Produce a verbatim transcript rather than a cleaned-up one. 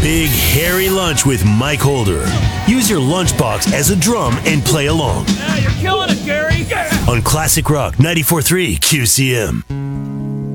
Big Hairy Lunch with Mike Holder. Use your lunchbox as a drum and play along. Yeah, you're killing it, Gary. On Classic Rock ninety-four point three Q C M.